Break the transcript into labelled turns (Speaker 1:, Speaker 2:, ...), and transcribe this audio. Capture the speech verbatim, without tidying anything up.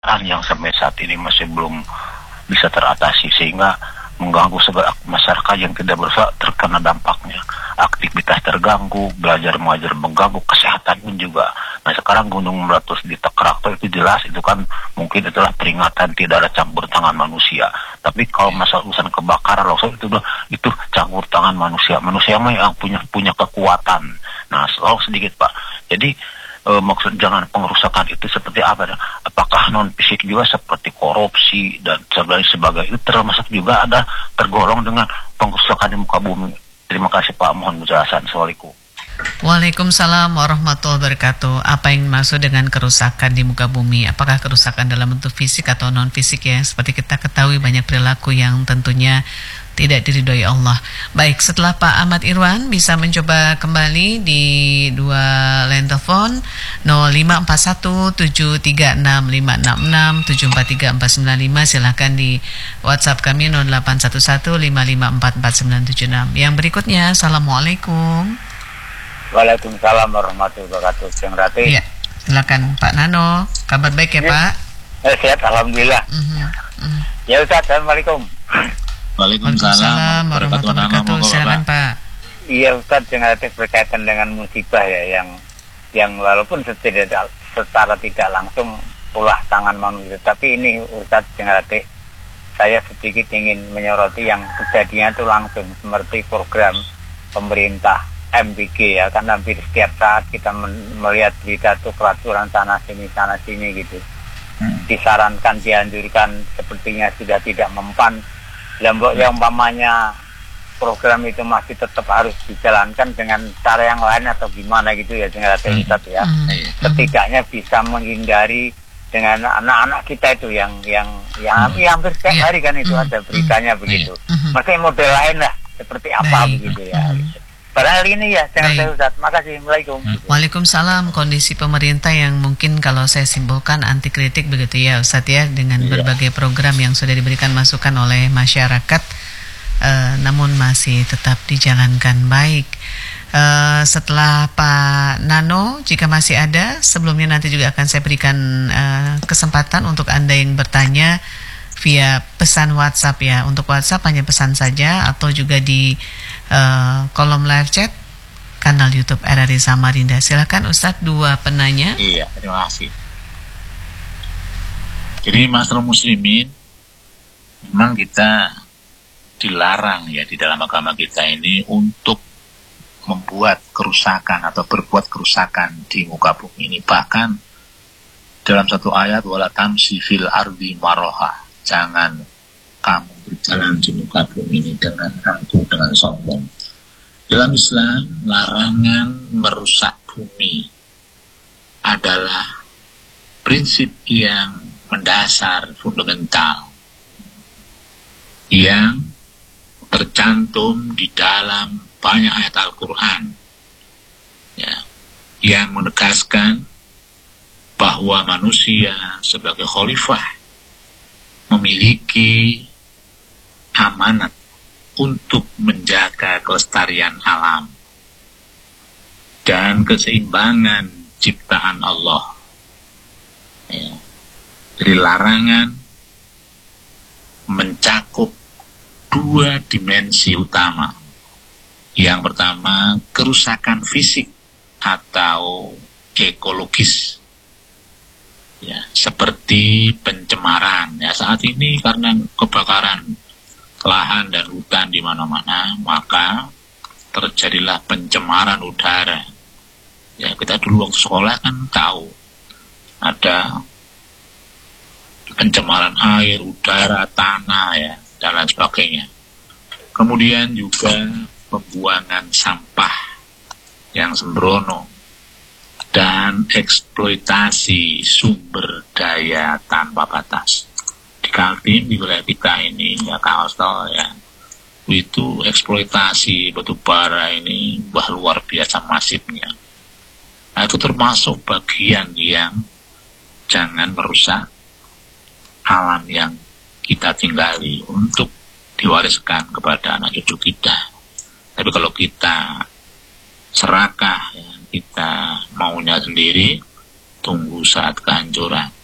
Speaker 1: yang sampai saat ini masih belum bisa teratasi, sehingga mengganggu segala masyarakat yang tidak bersalah terkena dampaknya. Aktivitas terganggu, belajar mengajar mengganggu, kesehatan pun juga. Nah sekarang gunung meletus di Krakatau itu jelas itu kan mungkin itulah peringatan tidak ada campur tangan manusia. Tapi kalau masalah urusan kebakaran longsor itu itu campur tangan manusia. Manusia mah yang punya punya kekuatan. Nah selalu sedikit Pak. Jadi e, maksud jangan pengerusakan itu seperti apa? Apakah non fisik juga seperti korupsi dan sebagainya itu termasuk juga ada tergolong dengan pengerusakan di muka bumi. Terima kasih Pak, mohon penjelasan. Assalamualaikum.
Speaker 2: Waalaikumsalam warahmatullahi wabarakatuh. Apa yang maksud dengan kerusakan di muka bumi? Apakah kerusakan dalam bentuk fisik atau non fisik ya? Seperti kita ketahui banyak perilaku yang tentunya tidak diridhoi Allah. Baik, setelah Pak Ahmad Irwan bisa mencoba kembali di dua line telepon nol lima empat satu tujuh tiga enam lima enam enam tujuh empat tiga empat sembilan lima. Silakan di WhatsApp kami nol delapan satu satu lima lima empat empat sembilan tujuh enam. Yang berikutnya, Assalamualaikum.
Speaker 3: Waalaikumsalam warahmatullahi wabarakatuh. Yang Rati.
Speaker 2: Ya, silakan Pak Nano. Kabar baik ya, ya. Pak?
Speaker 3: Eh, sehat, alhamdulillah.
Speaker 2: Mm-hmm. Mm-hmm.
Speaker 3: Ya Ustaz, assalamualaikum.
Speaker 2: Waalaikumsalam warahmatullahi wabarakatuh. Silakan Pak.
Speaker 3: Iya Ustaz, yang relatif berkaitan dengan musibah ya, yang yang walaupun secara, secara tidak langsung ulah tangan manusia, tapi ini Ustaz yang relatif saya sedikit ingin menyoroti yang kejadian itu langsung seperti program pemerintah M P G ya, kan hampir setiap saat kita men- melihat berita itu peraturan sana sini sana sini gitu. Hmm. Disarankan, dianjurkan, sepertinya sudah tidak mempan. Lembok yang umpamanya program itu masih tetap harus dijalankan dengan cara yang lain atau gimana gitu ya, dengan hmm. ya. Hmm. Setidaknya bisa menghindari dengan anak-anak kita itu yang yang yang hmm. hampir setiap yeah. hari kan itu hmm. ada beritanya hmm. begitu. Hmm. Maksudnya model lain lah seperti apa Baik. begitu ya. Hmm. Gitu. Pada hari ini ya, jangan saya Ustaz. Makasih, Assalamualaikum.
Speaker 2: Waalaikumsalam. Kondisi pemerintah yang mungkin kalau saya simpulkan anti kritik begitu ya Ustaz ya, dengan yeah. berbagai program yang sudah diberikan masukan oleh masyarakat, uh, namun masih tetap dijalankan baik. Uh, setelah Pak Nano, jika masih ada, sebelumnya nanti juga akan saya berikan uh, kesempatan untuk Anda yang bertanya via pesan WhatsApp ya. Untuk WhatsApp hanya pesan saja atau juga di Uh, kolom live chat kanal YouTube R R I Samarinda. Silakan Ustadz, dua penanya.
Speaker 1: Iya, terima kasih. Jadi masalah muslimin, memang kita dilarang ya di dalam agama kita ini untuk membuat kerusakan atau berbuat kerusakan di muka bumi ini. Bahkan dalam satu ayat, wala tamsi fil ardi maroha, jangan kamu berjalan di muka bumi ini dengan angkuh, dengan sombong. Dalam Islam, larangan merusak bumi adalah prinsip yang mendasar, fundamental, yang tercantum di dalam banyak ayat Al-Quran ya, yang menegaskan bahwa manusia sebagai khalifah memiliki amanat untuk menjaga kelestarian alam dan keseimbangan ciptaan Allah. Ya. Jadi larangan mencakup dua dimensi utama. Yang pertama, kerusakan fisik atau ekologis. Ya, seperti pencemaran. Ya, saat ini karena kebakaran lahan dan hutan di mana-mana, maka terjadilah pencemaran udara. Ya, kita dulu waktu sekolah kan tahu ada pencemaran air, udara, tanah ya, dan lain sebagainya. Kemudian juga pembuangan sampah yang sembrono dan eksploitasi sumber daya tanpa batas. Di Kaltim, di wilayah kita ini, ya Kalsel ya, itu eksploitasi batu bara ini bah luar biasa masifnya. Nah, itu termasuk bagian yang jangan merusak alam yang kita tinggali untuk diwariskan kepada anak cucu kita. Tapi kalau kita serakah, ya, kita maunya sendiri, tunggu saat kehancuran.